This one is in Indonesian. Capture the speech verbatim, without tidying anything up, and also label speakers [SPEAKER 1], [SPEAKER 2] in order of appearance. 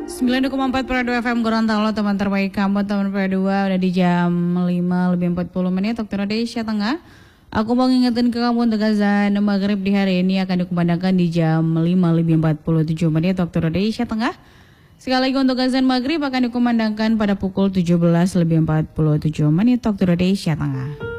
[SPEAKER 1] sembilan koma empat per dua F M Gorontalo, teman terbaik kamu, teman per dua udah di jam lima lebih empat puluh menit waktu Indonesia Tengah. Aku mau ngingetin ke kamu untuk azan maghrib di hari ini akan dikumandangkan di jam lima lebih empat puluh tujuh menit waktu Indonesia Tengah. Sekali lagi untuk azan maghrib akan dikumandangkan pada pukul tujuh belas lebih empat puluh tujuh menit waktu Indonesia Tengah.